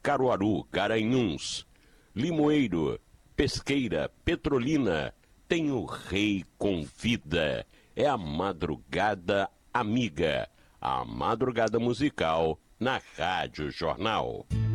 Caruaru, Garanhuns, Limoeiro, Pesqueira, Petrolina, tem o Rei Convida. É a Madrugada Amiga, a madrugada musical na Rádio Jornal.